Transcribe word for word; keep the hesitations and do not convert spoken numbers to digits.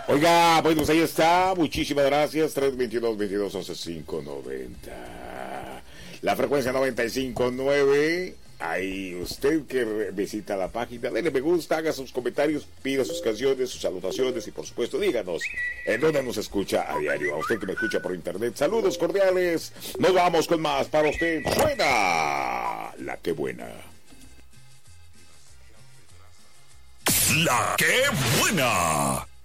Oiga, bueno, pues ahí está. Muchísimas gracias. tres veintidós, veintidós, once, quinientos noventa. La frecuencia noventa y cinco punto nueve. Ahí usted que visita la página, denle me gusta, haga sus comentarios, pida sus canciones, sus salutaciones y por supuesto díganos en dónde nos escucha a diario. A usted que me escucha por internet, saludos cordiales. Nos vamos con más para usted. Suena la que buena. La que buena.